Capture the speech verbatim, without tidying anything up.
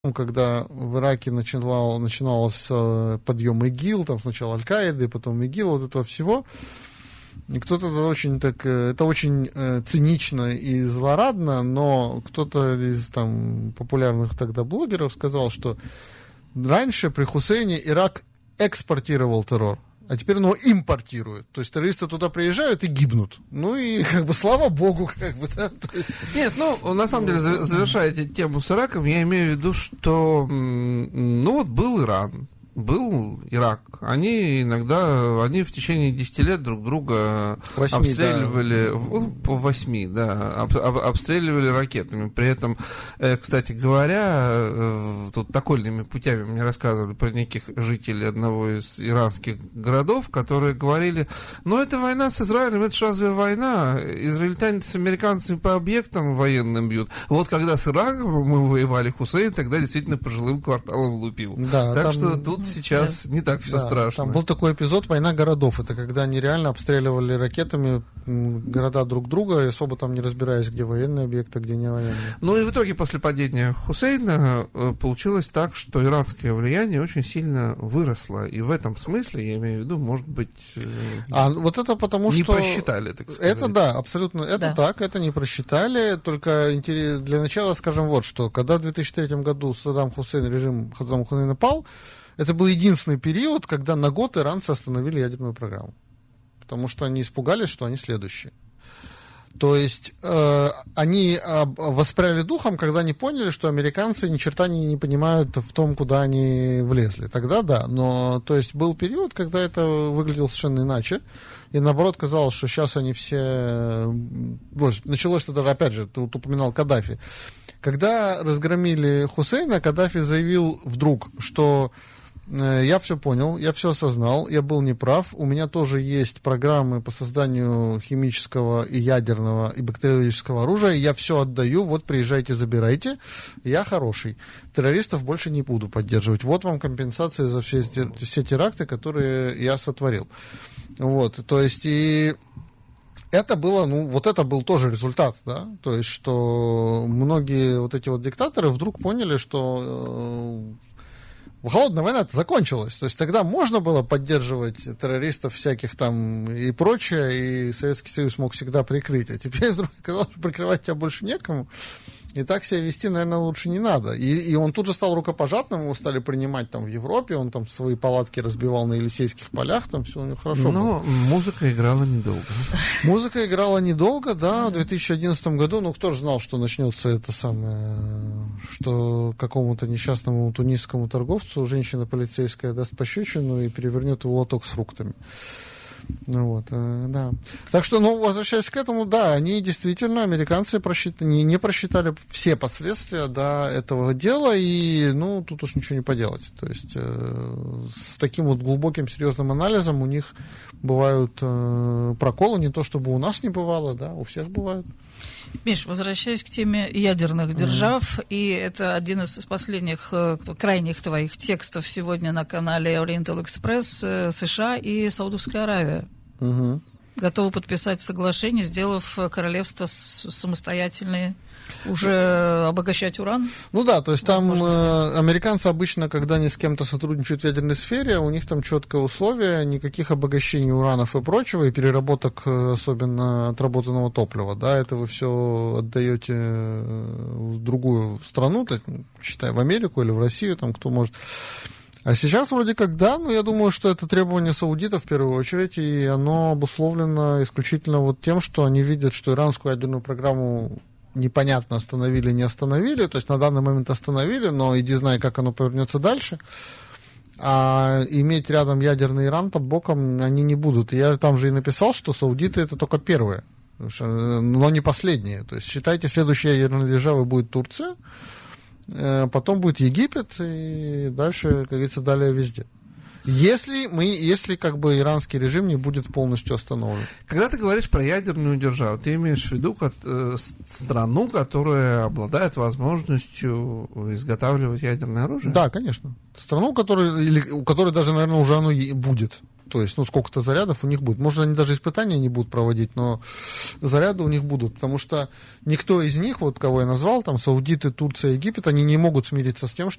когда в Ираке начинал, начинался подъем ИГИЛ, там сначала Аль-Каиды, потом ИГИЛ, вот этого всего. И кто-то это очень так, это очень э, цинично и злорадно, но кто-то из там популярных тогда блогеров сказал, что раньше при Хусейне Ирак экспортировал террор, а теперь он его импортирует. То есть террористы туда приезжают и гибнут. Ну и как бы слава богу, как бы, да. Есть... Нет, ну, на самом деле, завершая тему с Ираком, я имею в виду, что, ну вот был Иран, был Ирак. Они иногда, они в течение десяти лет друг друга восьми, обстреливали, да. ну, по восьми, да, об, об, обстреливали ракетами. При этом, э, кстати говоря, э, тут окольными путями мне рассказывали про неких жителей одного из иранских городов, которые говорили, ну это война с Израилем, это же разве война? Израильтяне с американцами по объектам военным бьют. Вот когда с Ираком мы воевали, Хусейн тогда действительно по жилым кварталам лупил. Да, так там... что тут сейчас да. не так все да, страшно. Там был такой эпизод «Война городов». Это когда они реально обстреливали ракетами города друг друга, и особо там не разбираясь, где военные объекты, где не военные. Ну и в итоге после падения Хусейна получилось так, что иранское влияние очень сильно выросло. И в этом смысле, я имею в виду, может быть, а вот это потому, не что... просчитали, так сказать. Это да, абсолютно. Это да. так, это не просчитали. Только для начала скажем вот что. Когда в две тысячи третьем году Саддам Хусейн, режим Саддама Хусейна пал, это был единственный период, когда на год иранцы остановили ядерную программу. Потому что они испугались, что они следующие. То есть э, они э, воспряли духом, когда они поняли, что американцы ни черта не, не понимают в том, куда они влезли. Тогда да. Но то есть был период, когда это выглядело совершенно иначе. И наоборот казалось, что сейчас они все... Вот, началось тогда, опять же, ты вот упоминал Каддафи. Когда разгромили Хусейна, Каддафи заявил вдруг, что я все понял, я все осознал, я был неправ, у меня тоже есть программы по созданию химического и ядерного и бактериологического оружия, я все отдаю, вот приезжайте, забирайте, я хороший. Террористов больше не буду поддерживать. Вот вам компенсация за все, все теракты, которые я сотворил. Вот, то есть и... Это было, ну, вот это был тоже результат, да, то есть, что многие вот эти вот диктаторы вдруг поняли, что э, холодная война закончилась, то есть тогда можно было поддерживать террористов всяких там и прочее, и Советский Союз мог всегда прикрыть, а теперь вдруг оказалось, что прикрывать тебя больше некому. И так себя вести, наверное, лучше не надо. И, и он тут же стал рукопожатным, его стали принимать там в Европе, он там свои палатки разбивал на Елисейских полях, там все у него хорошо Но было. Музыка играла недолго. Музыка играла недолго, да, в две тысячи одиннадцатом году, ну, кто же знал, что начнется это самое, что какому-то несчастному тунисскому торговцу женщина полицейская даст пощечину и перевернет его лоток с фруктами. Вот, э, да. Так что, ну, возвращаясь к этому, да, они действительно, американцы просчитали, не, не просчитали все последствия, да, этого дела, и, ну, тут уж ничего не поделать. То есть э, с таким вот глубоким, серьезным анализом у них бывают э, проколы, не то чтобы у нас не бывало, да, у всех бывают. Миш, возвращаясь к теме ядерных держав, mm-hmm. и это один из последних, крайних твоих текстов сегодня на канале Oriental Express, США и Саудовская Аравия. Mm-hmm. Готовы подписать соглашение, сделав королевство самостоятельные, уже обогащать уран? Ну да, то есть там э, американцы обычно, когда они с кем-то сотрудничают в ядерной сфере, у них там четкое условие, никаких обогащений уранов и прочего, и переработок, особенно отработанного топлива, да, это вы все отдаете в другую страну, так, считай, в Америку или в Россию, там кто может. А сейчас вроде как да, но я думаю, что это требование саудитов в первую очередь, и оно обусловлено исключительно вот тем, что они видят, что иранскую ядерную программу непонятно остановили, не остановили, то есть на данный момент остановили, но иди знай, как оно повернется дальше. А иметь рядом ядерный Иран под боком они не будут. Я там же и написал, что саудиты это только первые, но не последние. То есть считайте, следующей ядерной державой будет Турция, потом будет Египет, и дальше, как говорится, далее везде. Если мы, если как бы иранский режим не будет полностью остановлен. Когда ты говоришь про ядерную державу, ты имеешь в виду как, э, страну, которая обладает возможностью изготавливать ядерное оружие? Да, конечно. Страну, которая, или, у которой даже, наверное, уже оно будет. То есть, ну, сколько-то зарядов у них будет. Может, они даже испытания не будут проводить, но заряды у них будут, потому что никто из них, вот кого я назвал, там, саудиты, Турция, Египет, они не могут смириться с тем, что